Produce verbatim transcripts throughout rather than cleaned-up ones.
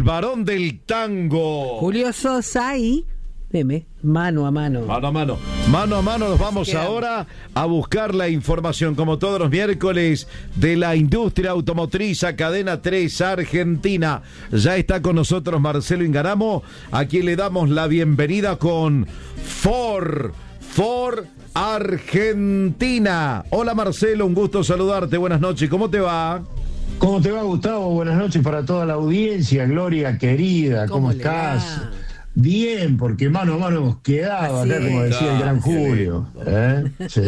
varón del tango. Julio Sosa y Meme, mano a mano. Mano a mano. Mano a mano nos vamos ahora a buscar la información, como todos los miércoles, de la industria automotriz a Cadena tres Argentina. Ya está con nosotros Marcelo Ingaramo, a quien le damos la bienvenida con Ford. Ford Argentina. Hola Marcelo, un gusto saludarte. Buenas noches, ¿cómo te va? ¿Cómo te va, Gustavo? Buenas noches para toda la audiencia. Gloria querida, ¿cómo, ¿Cómo estás? Va? Bien, porque mano a mano hemos quedado acá, como decía el gran Julio. ¿Eh? Sí.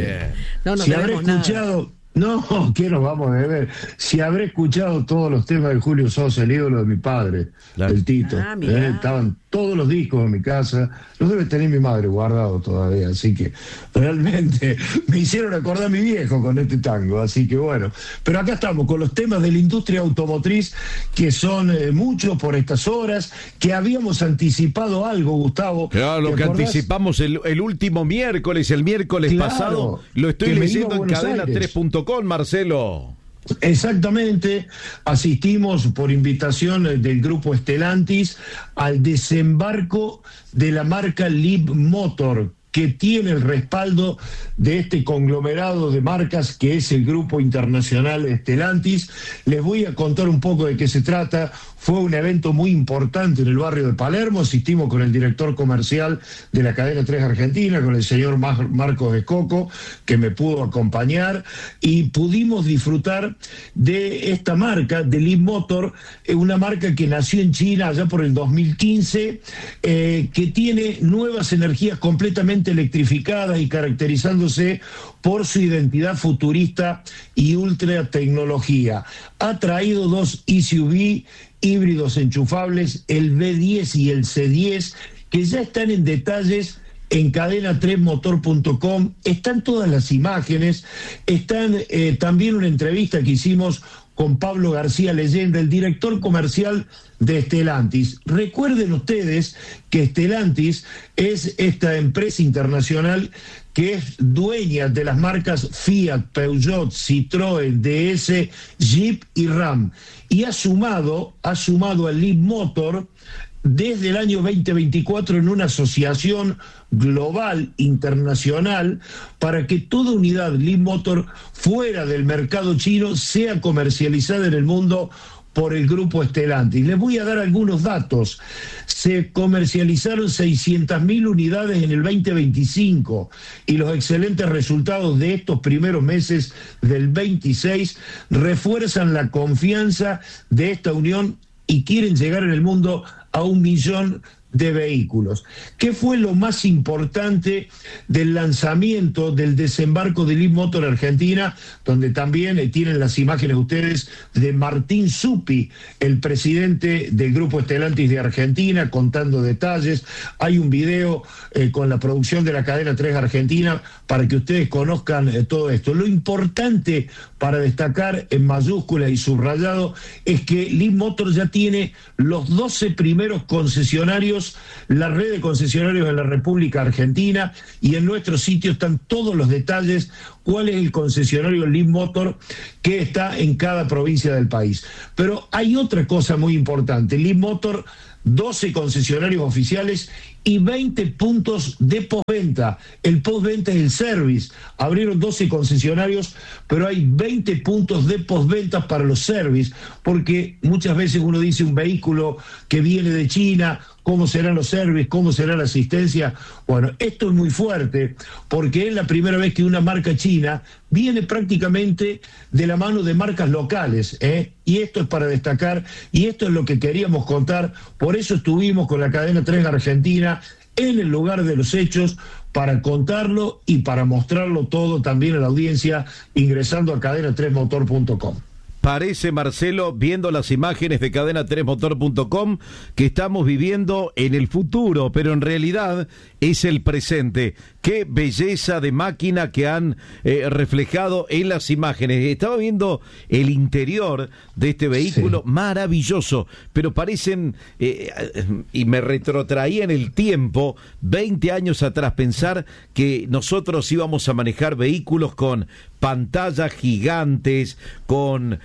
No nos si habré escuchado, nada. No, ¿qué nos vamos a ver? Si habré escuchado todos los temas de Julio Sosa, el ídolo de mi padre, claro. El Tito. Ah, ¿eh? Estaban todos los discos en mi casa, los debe tener mi madre guardados todavía, así que realmente me hicieron acordar a mi viejo con este tango, así que bueno. Pero acá estamos con los temas de la industria automotriz, que son eh, muchos por estas horas, que habíamos anticipado algo, Gustavo. Claro, lo que acordás? anticipamos el, el último miércoles, el miércoles claro, pasado, lo estoy leyendo en cadena tres punto com, Marcelo. Exactamente, asistimos por invitación del grupo Stellantis al desembarco de la marca Leapmotor, que tiene el respaldo de este conglomerado de marcas que es el grupo internacional Stellantis. Les voy a contar un poco de qué se trata. Fue un evento muy importante en el barrio de Palermo. Asistimos con el director comercial de la cadena tres Argentina, con el señor Mar- Marcos Escoco, que me pudo acompañar, y pudimos disfrutar de esta marca, de Leapmotor, una marca que nació en China allá por el dos mil quince, eh, que tiene nuevas energías completamente electrificadas y caracterizándose por su identidad futurista y ultra tecnología. Ha traído dos S U V híbridos enchufables, el B diez y el C diez, que ya están en detalles en cadena tres motor punto com. Están todas las imágenes, están eh, también una entrevista que hicimos con Pablo García Leyenda, el director comercial de Stellantis. Recuerden ustedes que Stellantis es esta empresa internacional que es dueña de las marcas Fiat, Peugeot, Citroën, D S, Jeep y Ram. Y ha sumado, ha sumado al Leapmotor desde el año veinte veinticuatro en una asociación global, internacional, para que toda unidad Leapmotor fuera del mercado chino sea comercializada en el mundo por el grupo Stellantis. Les voy a dar algunos datos. Se comercializaron seiscientas mil unidades en el veinte veinticinco y los excelentes resultados de estos primeros meses del veintiséis refuerzan la confianza de esta unión y quieren llegar en el mundo a un millón de vehículos. ¿Qué fue lo más importante del lanzamiento del desembarco de Leapmotor Argentina, donde también eh, tienen las imágenes ustedes de Martín Zuppi, el presidente del grupo Stellantis de Argentina, contando detalles? Hay un video eh, con la producción de la cadena tres Argentina para que ustedes conozcan eh, todo esto. Lo importante para destacar en mayúsculas y subrayado es que Leapmotor ya tiene los doce primeros concesionarios, la red de concesionarios en la República Argentina, y en nuestro sitio están todos los detalles, cuál es el concesionario Leapmotor que está en cada provincia del país. Pero hay otra cosa muy importante: Leapmotor, doce concesionarios oficiales y veinte puntos de postventa. El postventa es el service. Abrieron doce concesionarios, pero hay veinte puntos de postventa para los service, porque muchas veces uno dice un vehículo que viene de China, ¿cómo serán los service? ¿Cómo será la asistencia? Bueno, esto es muy fuerte, porque es la primera vez que una marca china viene prácticamente de la mano de marcas locales, ¿eh? Y esto es para destacar, y esto es lo que queríamos contar. Por eso estuvimos con la cadena tres Argentina en el lugar de los hechos, para contarlo y para mostrarlo todo también a la audiencia, ingresando a cadena tres motor punto com. Parece, Marcelo, viendo las imágenes de cadena tres motor punto com, que estamos viviendo en el futuro, pero en realidad es el presente. Qué belleza de máquina que han eh, reflejado en las imágenes. Estaba viendo el interior de este vehículo, sí, maravilloso, pero parecen, eh, y me retrotraía en el tiempo, veinte años atrás, pensar que nosotros íbamos a manejar vehículos con pantallas gigantes, con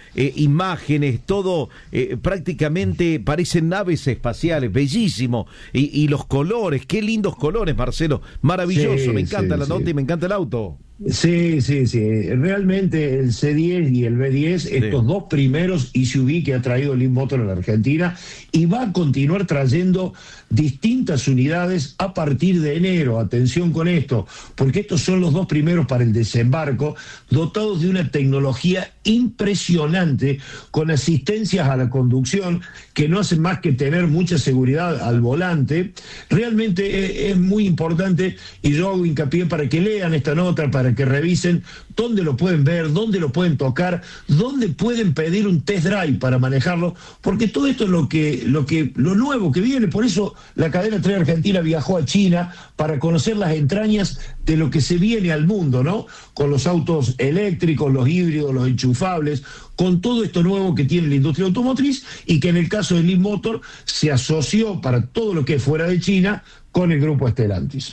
eh, imágenes, todo eh, prácticamente parecen naves espaciales, bellísimo. Y, y los colores, qué lindos colores, Marcelo, maravilloso, Sí, me encanta sí, la sí. nota y me encanta el auto. Sí, sí, sí. Realmente el C diez y el B diez, estos Sí. dos primeros S U V que ha traído Leap Motor a la Argentina, y va a continuar trayendo distintas unidades a partir de enero. Atención con esto, porque estos son los dos primeros para el desembarco, dotados de una tecnología impresionante, con asistencias a la conducción que no hacen más que tener mucha seguridad al volante. Realmente es, es muy importante, y yo hago hincapié para que lean esta nota, para que revisen dónde lo pueden ver, dónde lo pueden tocar, dónde pueden pedir un test drive para manejarlo, porque todo esto es lo que, lo que, lo nuevo que viene. Por eso la cadena tres Argentina viajó a China para conocer las entrañas de lo que se viene al mundo, ¿no? Con los autos eléctricos, los híbridos, los enchufables, con todo esto nuevo que tiene la industria automotriz, y que en el caso de Leap Motor se asoció para todo lo que es fuera de China con el grupo Stellantis.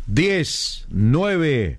diez, nueve,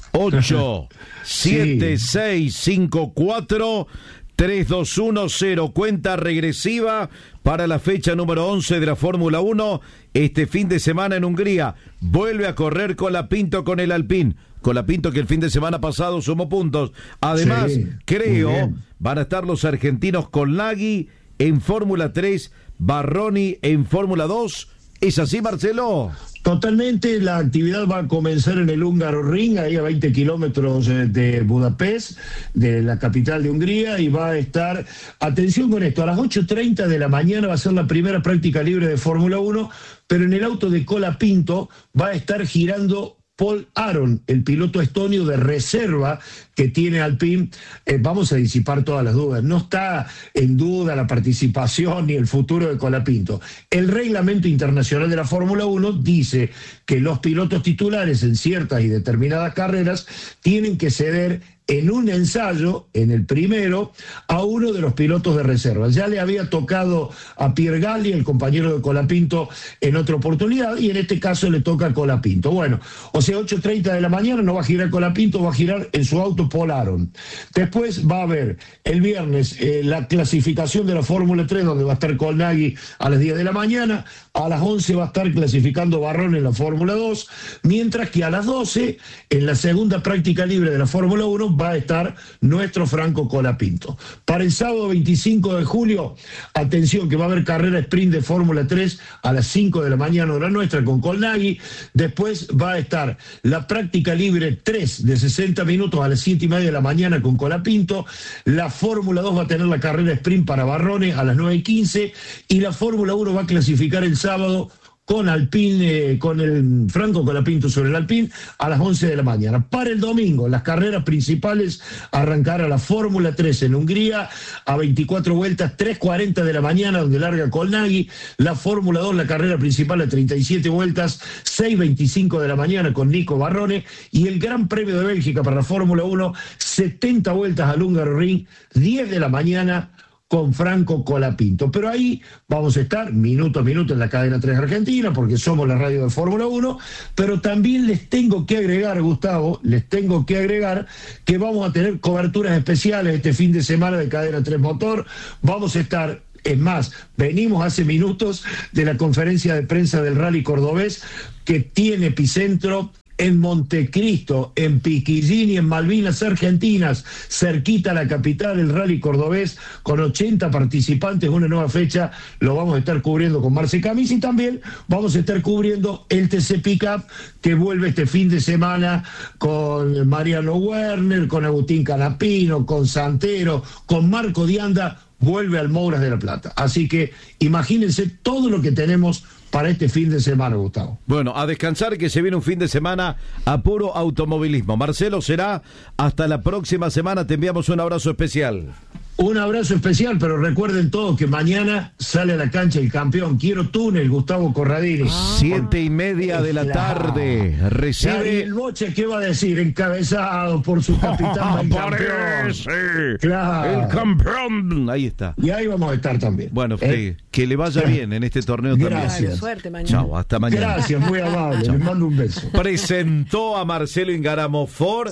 ocho, siete, seis, cinco, cuatro, tres, dos, uno, cero. Cuenta regresiva para la fecha número once de la Fórmula uno. Este fin de semana en Hungría vuelve a correr Colapinto con el Alpine. Colapinto que el fin de semana pasado sumó puntos. Además, Sí, creo, van a estar los argentinos con Laghi en Fórmula tres, Barroni en Fórmula dos. ¿Es así, Marcelo? Totalmente, la actividad va a comenzar en el Húngaro Ring, ahí a veinte kilómetros de Budapest, de la capital de Hungría, y va a estar, atención con esto, a las ocho treinta de la mañana va a ser la primera práctica libre de Fórmula uno, pero en el auto de Colapinto va a estar girando Paul Aron, el piloto estonio de reserva que tiene Alpine. Eh, vamos a disipar todas las dudas. No está en duda la participación ni el futuro de Colapinto. El reglamento internacional de la Fórmula uno dice que los pilotos titulares en ciertas y determinadas carreras tienen que ceder en un ensayo, en el primero, a uno de los pilotos de reserva. Ya le había tocado a Pierre Galli, el compañero de Colapinto, en otra oportunidad, y en este caso le toca a Colapinto. Bueno, o sea, ocho treinta de la mañana no va a girar Colapinto, va a girar en su auto Paul Aron. Después va a haber el viernes eh, la clasificación de la Fórmula tres, donde va a estar Colnaghi a las diez de la mañana, a las once va a estar clasificando Barrón en la Fórmula dos, mientras que a las doce, en la segunda práctica libre de la Fórmula uno, va a estar nuestro Franco Colapinto. Para el sábado veinticinco de julio, atención que va a haber carrera sprint de Fórmula tres a las cinco de la mañana, hora nuestra, con Colnaghi. Después va a estar la práctica libre tres de sesenta minutos a las siete y media de la mañana con Colapinto. La Fórmula dos va a tener la carrera sprint para Barrone a las nueve y quince, y la Fórmula uno va a clasificar el sábado con Alpine, eh, con el Franco Colapinto sobre el Alpine a las once de la mañana. Para el domingo, las carreras principales arrancará la Fórmula tres en Hungría a veinticuatro vueltas, tres cuarenta de la mañana, donde larga Colnaghi. La Fórmula dos, la carrera principal a treinta y siete vueltas, seis veinticinco de la mañana con Nico Barrone. Y el Gran Premio de Bélgica para la Fórmula uno, setenta vueltas al Húngaro Ring, diez de la mañana, con Franco Colapinto. Pero ahí vamos a estar minuto a minuto en la cadena tres Argentina, porque somos la radio de Fórmula uno, pero también les tengo que agregar, Gustavo, les tengo que agregar que vamos a tener coberturas especiales este fin de semana de cadena tres Motor. Vamos a estar, es más, venimos hace minutos de la conferencia de prensa del Rally Cordobés, que tiene epicentro en Montecristo, en Piquillín, en Malvinas Argentinas, cerquita a la capital del Rally Cordobés, con ochenta participantes, una nueva fecha. Lo vamos a estar cubriendo con Marce Camis, y también vamos a estar cubriendo el T C Pickup, que vuelve este fin de semana con Mariano Werner, con Agustín Canapino, con Santero, con Marco Dianda. Vuelve al Mouras de la Plata. Así que imagínense todo lo que tenemos para este fin de semana, Gustavo. Bueno, a descansar, que se viene un fin de semana a puro automovilismo. Marcelo, será hasta la próxima semana. Te enviamos un abrazo especial. Un abrazo especial, pero recuerden todos que mañana sale a la cancha el campeón. Quiero túnel, Gustavo Corradini. Ah, Siete y media de la claro. tarde. Recibe. ¿Y el Boche qué va a decir? Encabezado por su capitán, el campeón. Claro. El campeón. Ahí está. Y ahí vamos a estar también. Bueno, ¿Eh? que le vaya bien en este torneo Gracias. también. Suerte mañana. Chao, hasta mañana. Gracias, muy amable. Les mando un beso. Presentó a Marcelo Ingaramo Ford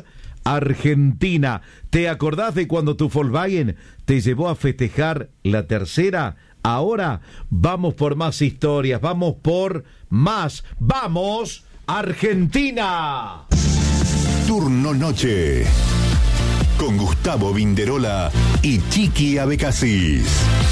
Argentina. ¿Te acordás de cuando tu Volkswagen te llevó a festejar la tercera? Ahora vamos por más historias, vamos por más. ¡Vamos, Argentina! Turno Noche con Gustavo Vinderola y Chiqui Abecasis.